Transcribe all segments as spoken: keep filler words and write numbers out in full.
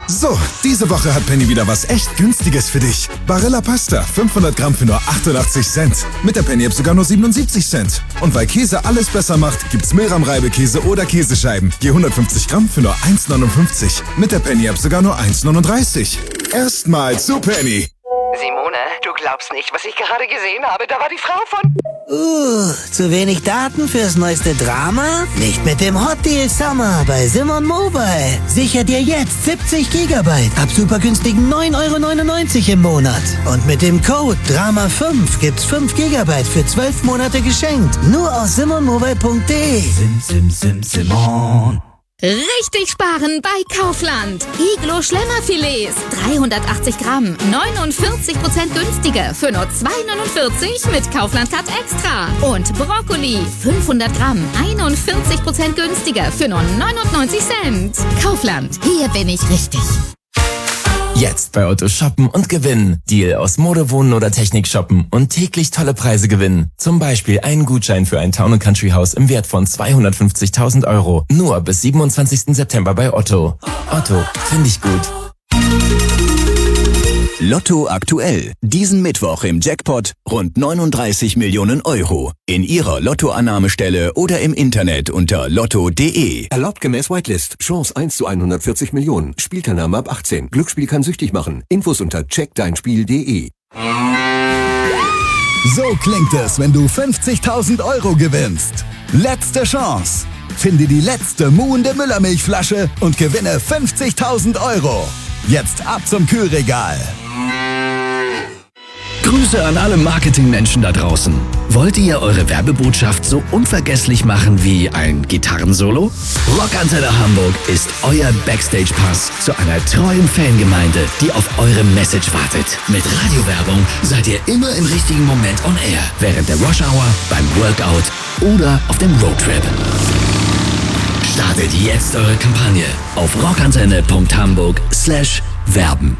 So, diese Woche hat Penny wieder was echt Günstiges für dich. Barilla Pasta, fünfhundert Gramm für nur achtundachtzig Cent. Mit der Penny-App sogar nur siebenundsiebzig Cent. Und weil Käse alles besser macht, gibt's Milram-Reibekäse oder Käsescheiben. Je hundertfünfzig Gramm für nur eins neunundfünfzig. Mit der Penny-App sogar nur eins neununddreißig. Erstmal zu Penny. Simone, du glaubst nicht, was ich gerade gesehen habe. Da war die Frau von... Uh, zu wenig Daten fürs neueste Drama? Nicht mit dem Hot Deal Summer bei Simon Mobile. Sicher dir jetzt siebzig Gigabyte ab super günstigen neun Euro neunundneunzig im Monat. Und mit dem Code Drama fünf gibt's fünf Gigabyte für zwölf Monate geschenkt. Nur aus simon mobile punkt de. Sim, sim, sim, Simon. Richtig sparen bei Kaufland. Iglo Schlemmerfilets, dreihundertachtzig Gramm, neunundvierzig Prozent günstiger für nur zwei neunundvierzig mit Kaufland Cut Extra. Und Brokkoli, fünfhundert Gramm, einundvierzig Prozent günstiger für nur neunundneunzig Cent. Kaufland, hier bin ich richtig. Jetzt bei Otto shoppen und gewinnen. Deal aus Mode, Wohnen oder Technik shoppen und täglich tolle Preise gewinnen. Zum Beispiel einen Gutschein für ein Town and Country Haus im Wert von zweihundertfünfzigtausend Euro. Nur bis siebenundzwanzigsten September bei Otto. Otto, finde ich gut. Lotto aktuell. Diesen Mittwoch im Jackpot rund neununddreißig Millionen Euro. In Ihrer Lottoannahmestelle oder im Internet unter lotto punkt de. Erlaubt gemäß Whitelist. Chance eins zu hundertvierzig Millionen. Spielteilnahme ab achtzehn. Glücksspiel kann süchtig machen. Infos unter check dein spiel punkt de. So klingt es, wenn du fünfzigtausend Euro gewinnst. Letzte Chance. Finde die letzte muhende Müllermilchflasche und gewinne fünfzigtausend Euro. Jetzt ab zum Kühlregal. Grüße an alle Marketingmenschen da draußen. Wollt ihr eure Werbebotschaft so unvergesslich machen wie ein Gitarrensolo? Rockantenne Hamburg ist euer Backstage-Pass zu einer treuen Fangemeinde, die auf eure Message wartet. Mit Radiowerbung seid ihr immer im richtigen Moment on air. Während der Rush Hour, beim Workout oder auf dem Roadtrip. Startet jetzt eure Kampagne auf rockantenne punkt hamburg slash werben.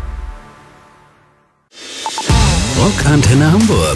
Rockantenne Hamburg.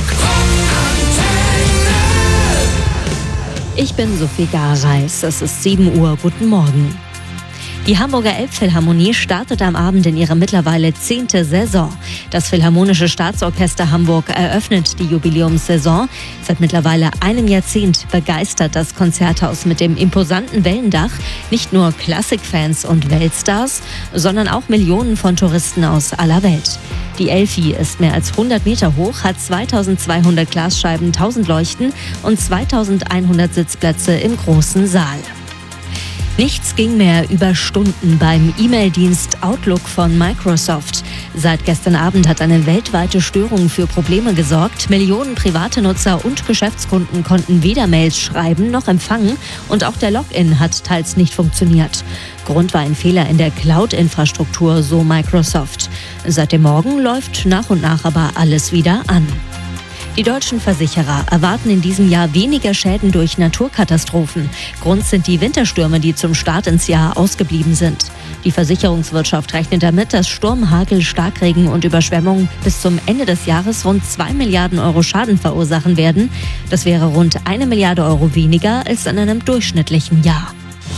Ich bin Sophie Gareis. Es ist sieben Uhr. Guten Morgen. Die Hamburger Elbphilharmonie startet am Abend in ihre mittlerweile zehnte Saison. Das Philharmonische Staatsorchester Hamburg eröffnet die Jubiläumssaison. Seit mittlerweile einem Jahrzehnt begeistert das Konzerthaus mit dem imposanten Wellendach nicht nur Klassikfans und Weltstars, sondern auch Millionen von Touristen aus aller Welt. Die Elfi ist mehr als hundert Meter hoch, hat zweitausendzweihundert Glasscheiben, tausend Leuchten und zweitausendeinhundert Sitzplätze im großen Saal. Nichts ging mehr über Stunden beim E-Mail-Dienst Outlook von Microsoft. Seit gestern Abend hat eine weltweite Störung für Probleme gesorgt. Millionen private Nutzer und Geschäftskunden konnten weder Mails schreiben noch empfangen und auch der Login hat teils nicht funktioniert. Grund war ein Fehler in der Cloud-Infrastruktur, so Microsoft. Seit dem Morgen läuft nach und nach aber alles wieder an. Die deutschen Versicherer erwarten in diesem Jahr weniger Schäden durch Naturkatastrophen. Grund sind die Winterstürme, die zum Start ins Jahr ausgeblieben sind. Die Versicherungswirtschaft rechnet damit, dass Sturm, Hagel, Starkregen und Überschwemmungen bis zum Ende des Jahres rund zwei Milliarden Euro Schaden verursachen werden. Das wäre rund eine Milliarde Euro weniger als in einem durchschnittlichen Jahr.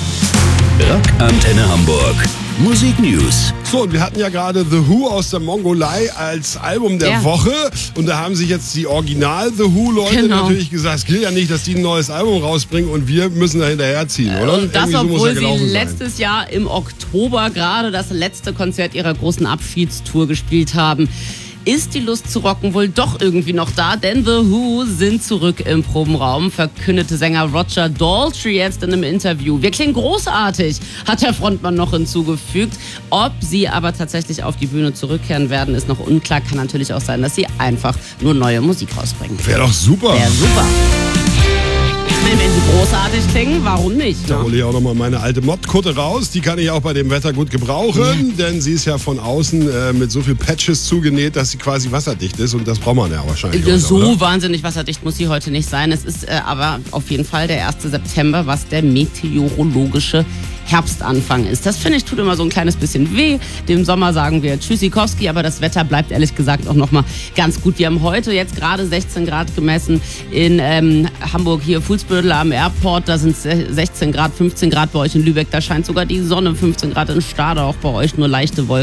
Rockantenne Hamburg. Musik News. So, und wir hatten ja gerade The Who aus der Mongolei als Album der ja. Woche. Und da haben sich jetzt die Original-The Who-Leute genau. natürlich gesagt, es gilt ja nicht, dass die ein neues Album rausbringen und wir müssen da hinterherziehen, oder? Und das, Irgendwie so obwohl muss ja sie sein. letztes Jahr im Oktober gerade das letzte Konzert ihrer großen Abschiedstour gespielt haben. Ist die Lust zu rocken wohl doch irgendwie noch da? Denn The Who sind zurück im Probenraum, verkündete Sänger Roger Daltrey jetzt in einem Interview. Wir klingen großartig, hat der Frontmann noch hinzugefügt. Ob sie aber tatsächlich auf die Bühne zurückkehren werden, ist noch unklar. Kann natürlich auch sein, dass sie einfach nur neue Musik rausbringen. Wäre doch super. Wäre super. Wenn sie großartig klingen, warum nicht? Da hole ich auch nochmal meine alte Mod-Kutte raus. Die kann ich auch bei dem Wetter gut gebrauchen, ja. denn sie ist ja von außen äh, mit so viel Patches zugenäht, dass sie quasi wasserdicht ist und das braucht man ja wahrscheinlich. Ja, heute, so oder? wahnsinnig wasserdicht muss sie heute nicht sein. Es ist äh, aber auf jeden Fall der erste September, was der meteorologische Herbstanfang ist. Das finde ich tut immer so ein kleines bisschen weh. Dem Sommer sagen wir Tschüssikowski, aber das Wetter bleibt ehrlich gesagt auch noch mal ganz gut. Wir haben heute jetzt gerade sechzehn Grad gemessen in ähm, Hamburg hier Fuhlsbüttel am Airport. Da sind sechzehn Grad, fünfzehn Grad bei euch in Lübeck. Da scheint sogar die Sonne, fünfzehn Grad in Stade, auch bei euch nur leichte Wolken.